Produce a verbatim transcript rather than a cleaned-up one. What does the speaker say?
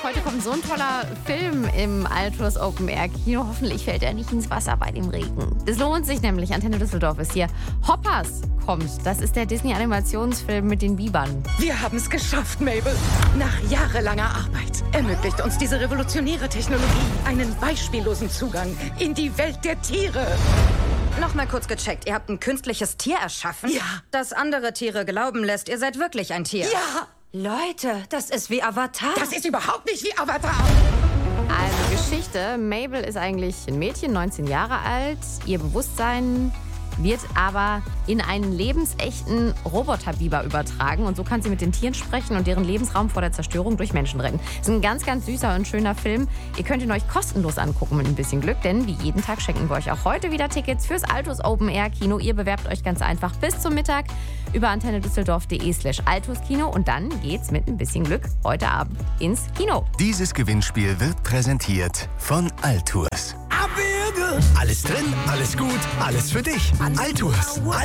heute kommt so ein toller Film im Altus Open Air Kino. Hoffentlich fällt er nicht ins Wasser bei dem Regen. Das lohnt sich nämlich. Antenne Düsseldorf ist hier. Hoppers kommt. Das ist der Disney-Animationsfilm mit den Bibern. Wir haben es geschafft, Mabel. Nach jahrelanger Arbeit ermöglicht uns diese revolutionäre Technologie einen beispiellosen Zugang in die Welt der Tiere. Nochmal kurz gecheckt. Ihr habt ein künstliches Tier erschaffen? Ja. Das andere Tiere glauben lässt, ihr seid wirklich ein Tier. Ja. Leute, das ist wie Avatar. Das ist überhaupt nicht wie Avatar. Also Geschichte. Mabel ist eigentlich ein Mädchen, neunzehn Jahre alt. Ihr Bewusstsein wird aber in einen lebensechten Roboterbiber übertragen. Und so kann sie mit den Tieren sprechen und deren Lebensraum vor der Zerstörung durch Menschen retten. Das ist ein ganz, ganz süßer und schöner Film. Ihr könnt ihn euch kostenlos angucken mit ein bisschen Glück. Denn wie jeden Tag schenken wir euch auch heute wieder Tickets fürs Altus Open Air Kino. Ihr bewerbt euch ganz einfach bis zum Mittag über antennedüsseldorf.de slash altuskino. Und dann geht's mit ein bisschen Glück heute Abend ins Kino. Dieses Gewinnspiel wird präsentiert von Altus. Alles drin, alles gut, alles für dich. Altus.